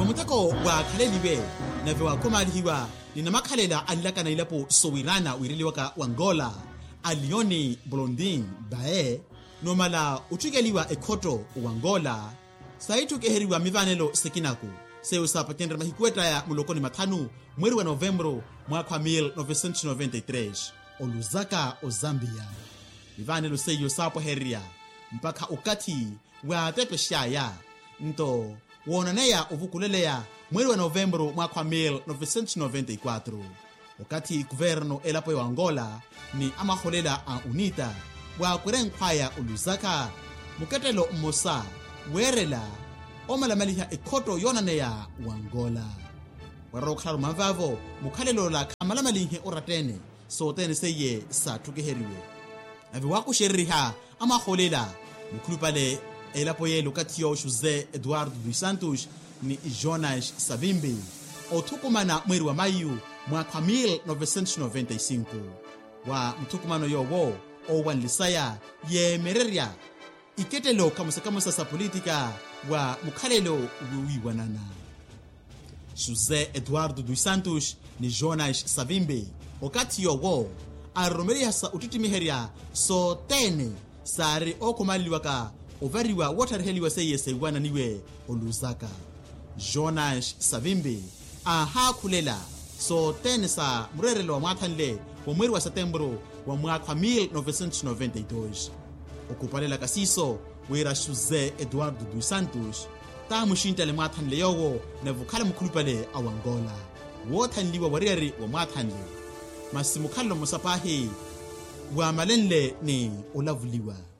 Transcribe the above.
mutako wa khaleliwe nave wa komalihiwa nina makhalela alilakana ilapo sowirana wirilewaka wangola alioni blondin bae nomala utukeliwa ekhoto wangola saitukeheriwa mivanelo sekinaku seusapatendra mahikweta ya mulokoni mathanu mweri wa Novembro mwaka 1993 oluzaka o Zambia mivanelo seyo sapo heria mpaka ukati wa tepeshaya nto wonaneya uvukuleleya mweri wa Novembro mwaka 1994 wakati guverno elapo ya Angola ni amaholela a UNITA wa kurenkwaya uluzaka muketelo mmosa werela omalamaliha ekhoto yonaneya wangola warokhala mavavo mukhalelo la kamalamalihe oratene sotene seye sathukeheriwe ave wakusherriha amaholela mukhulupale elapo yelo katiyo José Eduardo dos Santos ni Jonas Savimbi othukumana mweri wa Mayu mwaka 1995 wa mthukumano yowo owanlisaya yemereria iketelo kamusa sa politika wa mukhalelo wiwanana José Eduardo dos Santos ni Jonas Savimbi okati yowo aromeria sa utitimiheria so tene sari okumaliwaka ovariwa watarheliwa seye sewana niwe oluzaka Jonas Savimbi aha khulela so tene sa murerelo wa mwathanle wa mweri wa Setembro wa mwaka 1992 okupalela kasiso wera José Eduardo dos Santos ta mushintale mwathanle yowo na vukhala mukhulupale awangola wothanliwa wareri wa mwathanle masimukhalo musapahi wa malenle ni olavuliwa